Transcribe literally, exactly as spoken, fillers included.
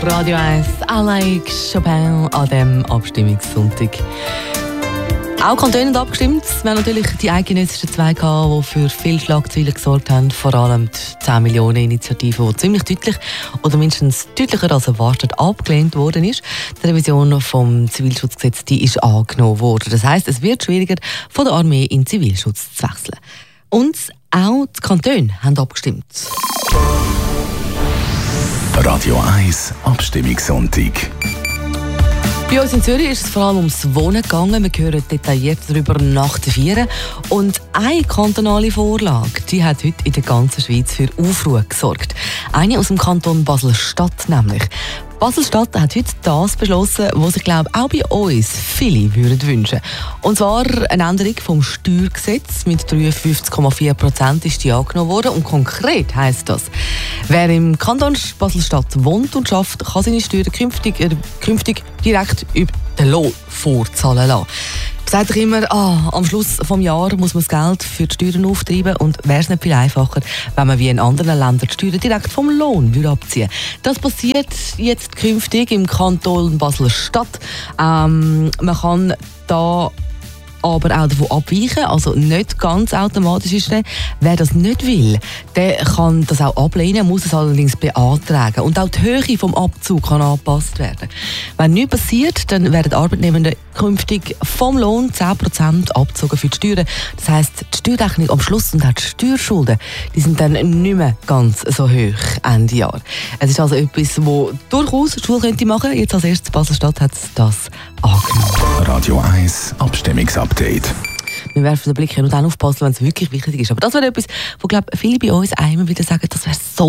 auf Radio eins. I like Chopin an diesem Abstimmungssonntag. Auch Kantone haben abgestimmt. Wir haben natürlich die eidgenössischen zwei gehabt, die für viele Schlagzeilen gesorgt haben. Vor allem die zehn Millionen Initiative, die ziemlich deutlich oder mindestens deutlicher als erwartet abgelehnt worden ist. Die Revision des Zivilschutzgesetzes die ist angenommen worden. Das heisst, es wird schwieriger, von der Armee in den Zivilschutz zu wechseln. Und auch die Kantone haben abgestimmt. Radio eins Abstimmungssonntag. Bei uns in Zürich ist es vor allem ums Wohnen gegangen. Wir hören detailliert darüber nach der Vieren. Und eine kantonale Vorlage, die hat heute in der ganzen Schweiz für Aufruhr gesorgt. Eine aus dem Kanton Basel-Stadt nämlich. Basel-Stadt hat heute das beschlossen, was ich glaube auch bei uns viele würden wünschen. Und zwar eine Änderung vom Steuergesetz. Mit dreiundfünfzig Komma vier Prozent ist die angenommen worden. Und konkret heisst das, wer im Kanton Basel-Stadt wohnt und schafft, kann seine Steuern künftig, äh, künftig direkt über den Lohn vorzahlen lassen. Man sagt doch immer, ah, am Schluss des Jahres muss man das Geld für die Steuern auftreiben und wäre es nicht viel einfacher, wenn man wie in anderen Ländern die Steuern direkt vom Lohn abziehen würde. Das passiert jetzt künftig im Kanton Basel-Stadt. Ähm, man kann da aber auch davon abweichen, also nicht ganz automatisch ist der. Wer das nicht will, der kann das auch ablehnen, muss es allerdings beantragen. Und auch die Höhe des Abzugs kann angepasst werden. Wenn nichts passiert, dann werden Arbeitnehmende künftig vom Lohn zehn Prozent abgezogen für die Steuern. Das heisst, die Steuerrechnung am Schluss und auch die Steuerschulden, die sind dann nicht mehr ganz so hoch Ende Jahr. Es ist also etwas, das durchaus die Schule könnte machen. Jetzt als erstes Basel-Stadt hat das angenommen. Radio eins Abstimmungsupdate. Wir werfen den Blick hin und dann aufpassen, wenn es wirklich wichtig ist. Aber das wäre etwas, wo glaube viele bei uns einmal wieder sagen, das wäre so